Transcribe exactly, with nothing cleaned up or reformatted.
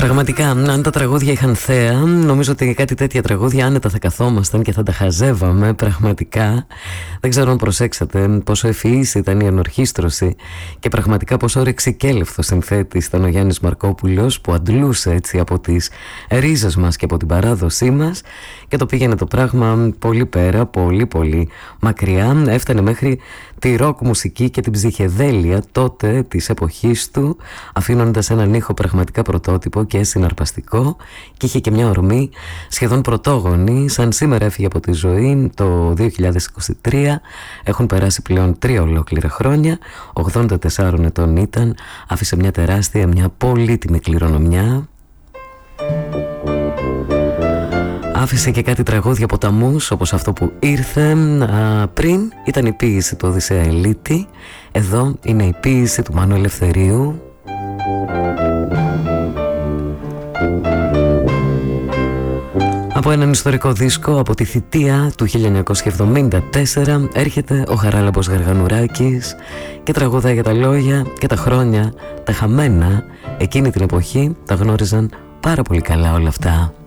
Πραγματικά, αν τα τραγούδια είχαν θέα, νομίζω ότι κάτι τέτοια τραγούδια άνετα θα καθόμασταν και θα τα χαζεύαμε. Πραγματικά, δεν ξέρω αν προσέξατε πόσο ευφυής ήταν η ανορχήστρωση και πραγματικά πόσο ρεξικέλευτο συνθέτης ήταν ο Γιάννης Μαρκόπουλος, που αντλούσε έτσι από τις ρίζες μας και από την παράδοσή μας και το πήγαινε το πράγμα πολύ πέρα, πολύ πολύ μακριά. Έφτανε μέχρι τη ροκ μουσική και την ψυχεδέλεια τότε της εποχής του, αφήνοντας έναν ήχο πραγματικά πρωτότυπο και συναρπαστικό, και είχε και μια ορμή σχεδόν πρωτόγονη. Σαν σήμερα έφυγε από τη ζωή το δύο χιλιάδες είκοσι τρία, έχουν περάσει πλέον τρία ολόκληρα χρόνια, ογδόντα τεσσάρων ετών ήταν, άφησε μια τεράστια, μια πολύτιμη κληρονομιά. Άφησε και κάτι τραγούδια ποταμούς, όπως αυτό που ήρθε α, πριν ήταν η ποίηση του Οδυσσέα Ελίτη. Εδώ είναι η ποίηση του Μάνου Ελευθερίου. Από έναν ιστορικό δίσκο από τη θητεία του χίλια εννιακόσια εβδομήντα τέσσερα έρχεται ο Χαράλαμπος Γαργανουράκης και τραγουδάει για τα λόγια και τα χρόνια, τα χαμένα. Εκείνη την εποχή τα γνώριζαν πάρα πολύ καλά όλα αυτά.